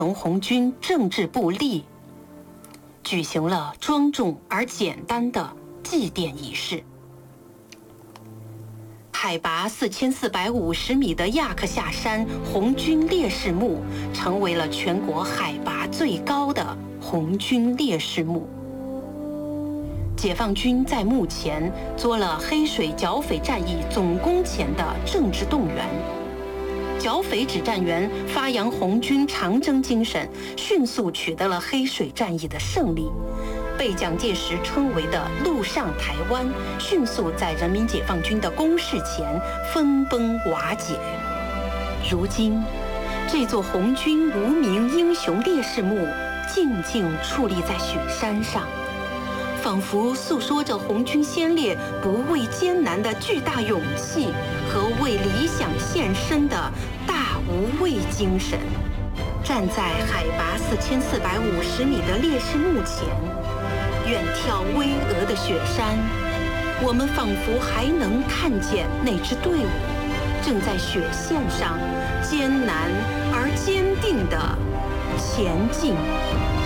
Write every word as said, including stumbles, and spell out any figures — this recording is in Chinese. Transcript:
隆红军政治部立，举行了庄重而简单的祭奠仪式。海拔四千四百五十米的亚克夏山红军烈士墓成为了全国海拔最高的红军烈士墓。解放军在墓前做了黑水剿匪战役总攻前的政治动员。剿匪指战员发扬红军长征精神，迅速取得了黑水战役的胜利，被蒋介石称为的“陆上台湾”，迅速在人民解放军的攻势前分崩瓦解。如今，这座红军无名英雄烈士墓静静矗立在雪山上，仿佛诉说着红军先烈不畏艰难的巨大勇气和为理想献身的大无畏精神。站在海拔四千四百五十米的烈士墓前，远眺巍峨的雪山，我们仿佛还能看见那支队伍正在雪线上艰难而坚定地前进。